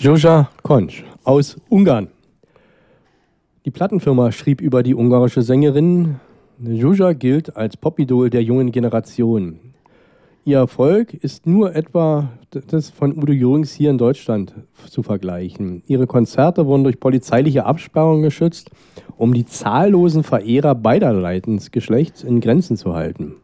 Zsuzsa Koncs aus Ungarn. Die Plattenfirma schrieb über die ungarische Sängerin: Zsuzsa gilt als Popidol der jungen Generation. Ihr Erfolg ist nur etwa das von Udo Jürgens hier in Deutschland zu vergleichen. Ihre Konzerte wurden durch polizeiliche Absperrungen geschützt, um die zahllosen Verehrer beiderlei Geschlechts in Grenzen zu halten.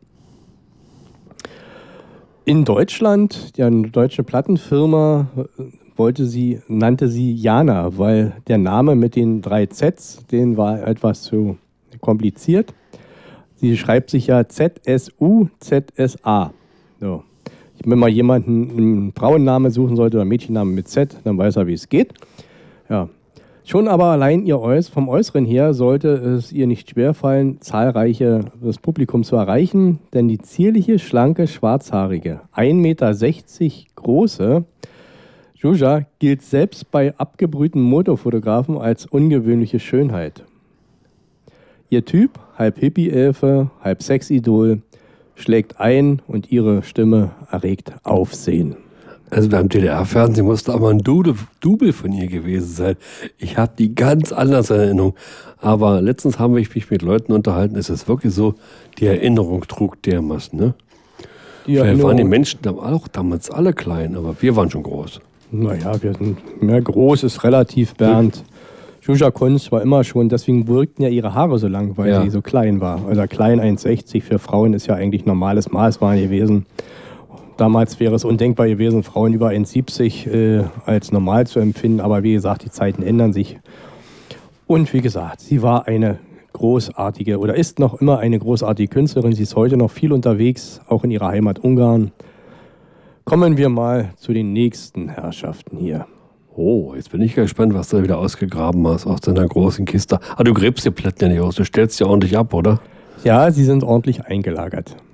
In Deutschland, die deutsche Plattenfirma nannte sie Jana, weil der Name mit den 3 Zs, den war etwas zu kompliziert. Sie schreibt sich ja ZSUZSA. So. Wenn mal jemanden einen Frauennamen suchen sollte oder einen Mädchennamen mit Z, dann weiß er, wie es geht. Ja. Schon aber allein vom Äußeren her sollte es ihr nicht schwerfallen, das Publikum zu erreichen, denn die zierliche, schlanke, schwarzhaarige, 1,60 Meter große Zsuzsa gilt selbst bei abgebrühten Motorfotografen als ungewöhnliche Schönheit. Ihr Typ, halb Hippie-Elfe, halb Sexidol, schlägt ein und ihre Stimme erregt Aufsehen. Also beim DDR-Fernsehen musste aber ein Double von ihr gewesen sein. Ich habe die ganz anders in Erinnerung. Aber letztens habe ich mich mit Leuten unterhalten, ist es wirklich so, die Erinnerung trug dermaßen, ne? Vielleicht waren die Menschen auch damals alle klein, aber wir waren schon groß. Naja, wir sind mehr groß, ist relativ, Bernd. Zsuzsa Koncs war immer schon, deswegen wirkten ja ihre Haare so lang, weil sie so klein war. Also klein 1,60 für Frauen ist ja eigentlich normales Maß gewesen. Damals wäre es undenkbar gewesen, Frauen über 1,70 als normal zu empfinden. Aber wie gesagt, die Zeiten ändern sich. Und wie gesagt, sie war eine großartige oder ist noch immer eine großartige Künstlerin. Sie ist heute noch viel unterwegs, auch in ihrer Heimat Ungarn. Kommen wir mal zu den nächsten Herrschaften hier. Oh, jetzt bin ich gespannt, was du wieder ausgegraben hast aus deiner großen Kiste. Ah, du gräbst die Platten ja nicht aus, du stellst sie ordentlich ab, oder? Ja, sie sind ordentlich eingelagert.